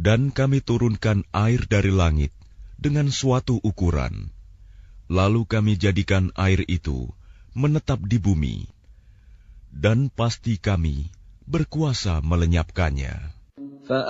Dan kami turunkan air dari langit dengan suatu ukuran, lalu kami jadikan air itu menetap di bumi, dan pasti kami berkuasa melenyapkannya.